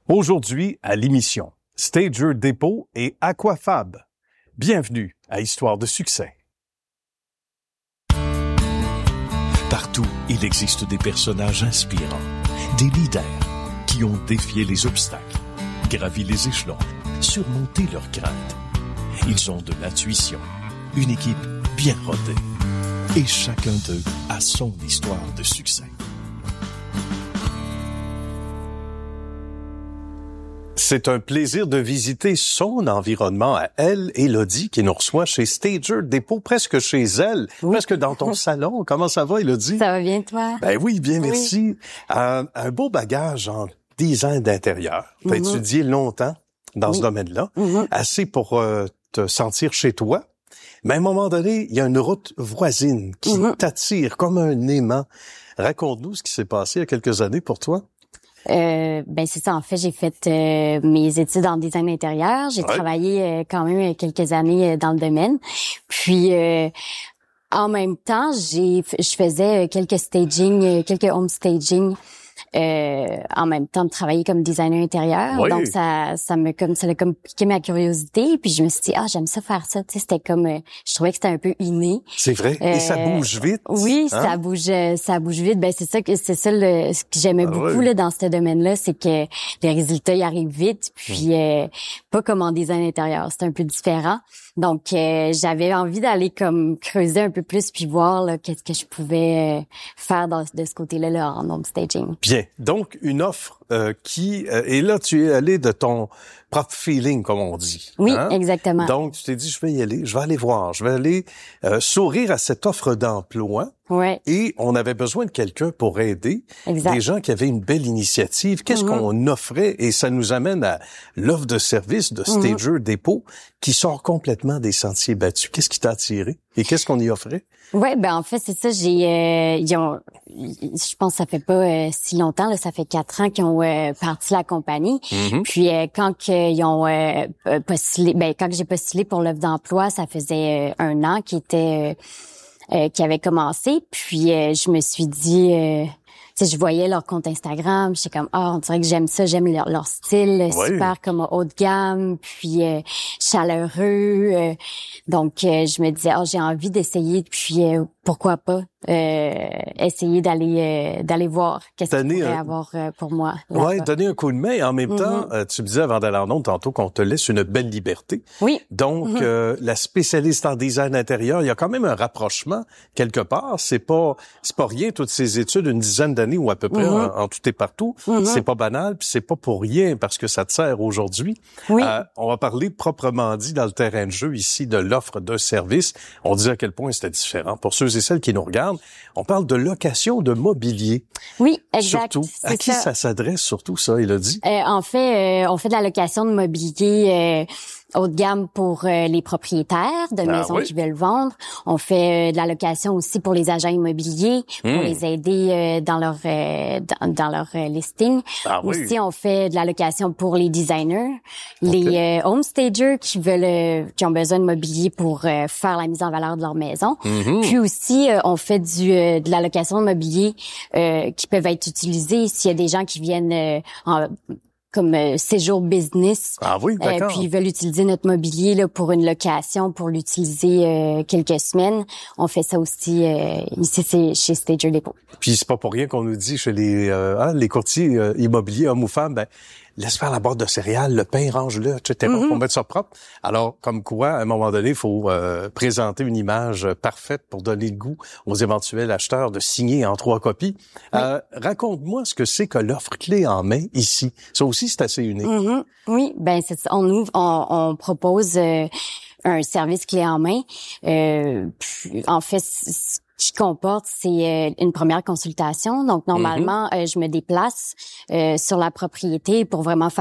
Aujourd'hui, à l'émission, Stager Dépôt et Aquafab. Bienvenue à Histoire de succès. Partout, il existe des personnages inspirants, des leaders qui ont défié les obstacles, gravi les échelons, surmonté leurs craintes. Ils ont de l'intuition, une équipe bien rodée. Et chacun d'eux a son histoire de succès. C'est un plaisir de visiter son environnement à elle, Élodie, qui nous reçoit chez Stager Dépôt, presque chez elle, presque dans ton salon. Comment ça va, Élodie? Ça va bien, toi? Ben oui, bien, merci. Un beau bagage en design d'intérieur. T'as étudié longtemps dans ce domaine-là, assez pour te sentir chez toi. Mais à un moment donné, il y a une route voisine qui t'attire comme un aimant. Raconte-nous ce qui s'est passé il y a quelques années pour toi. Ben c'est ça. En fait, j'ai fait mes études en design intérieur. J'ai travaillé quand même quelques années dans le domaine. Puis en même temps, je faisais quelques staging, quelques home staging. En même temps de travailler comme designer intérieur. Oui. Donc ça a comme piqué ma curiosité, puis je me suis dit j'aime ça faire ça, tu sais, c'était comme je trouvais que c'était un peu inné. C'est vrai, et ça bouge vite. Oui, ça bouge vite. Ben c'est ça ce que j'aimais beaucoup là dans ce domaine-là, c'est que les résultats y arrivent vite, puis pas comme en design intérieur, c'est un peu différent. Donc j'avais envie d'aller comme creuser un peu plus puis voir là, qu'est-ce que je pouvais faire de ce côté-là là, en home staging. Bien, donc une offre et là tu es allé de ton propre feeling, comme on dit. Oui, exactement. Donc tu t'es dit, je vais y aller, je vais aller voir, je vais aller sourire à cette offre d'emploi. Ouais. Et on avait besoin de quelqu'un pour aider. Exact. Des gens qui avaient une belle initiative. Qu'est-ce qu'on offrait? Et ça nous amène à l'offre de service de Stager Dépôt qui sort complètement des sentiers battus. Qu'est-ce qui t'a attiré? Et qu'est-ce qu'on y offrait? Ouais, ben en fait c'est ça. Je pense que ça fait pas si longtemps là, ça fait 4 ans qu'ils ont parti la compagnie. Puis quand ils ont postulé, quand j'ai postulé pour l'offre d'emploi, ça faisait 1 an qui avait commencé. Puis je me suis dit, tu sais, je voyais leur compte Instagram, j'étais comme on dirait que j'aime ça, j'aime leur style, super comme haut de gamme, puis chaleureux. Donc je me disais j'ai envie d'essayer, puis pourquoi pas essayer d'aller voir qu'est-ce qu'il pourrait avoir pour moi. Ouais, donner un coup de main. En même temps, tu me disais avant d'aller en ondes tantôt qu'on te laisse une belle liberté. Oui. Donc la spécialiste en design intérieur, il y a quand même un rapprochement quelque part. C'est pas rien toutes ces études, une dizaine d'années ou à peu près en tout et partout. C'est pas banal, puis c'est pas pour rien parce que ça te sert aujourd'hui. Oui. On va parler proprement dit dans le terrain de jeu ici de l'offre de service. On disait à quel point c'était différent. Pour ceux et celles qui nous regardent, on parle de location de mobilier. Oui, exact. Surtout. À qui ça s'adresse surtout, ça, Élodie? En fait, on fait de la location de mobilier haut de gamme pour les propriétaires de maisons qui veulent vendre. On fait de la location aussi pour les agents immobiliers, pour les aider dans leur listing. Aussi, on fait de la location pour les designers, les home stagers qui ont besoin de mobilier pour faire la mise en valeur de leur maison. Puis aussi, on fait de la location de mobilier qui peuvent être utilisés s'il y a des gens qui viennent comme séjour business. Ah oui, d'accord. Puis ils veulent utiliser notre mobilier là pour une location, pour l'utiliser quelques semaines. On fait ça aussi ici, c'est chez Stager Dépôt. Puis c'est pas pour rien qu'on nous dit chez les courtiers immobiliers, hommes ou femmes, laisse faire la boîte de céréales, le pain, range-le, etc. Pour mettre ça propre. Alors, comme quoi, à un moment donné, il faut présenter une image parfaite pour donner le goût aux éventuels acheteurs de signer en 3 copies. Raconte-moi ce que c'est que l'offre clé en main ici. Ça aussi, c'est assez unique. Oui, c'est ça. On propose un service clé en main. En fait, qui comporte, c'est une première consultation. Donc, normalement, je me déplace sur la propriété pour vraiment faire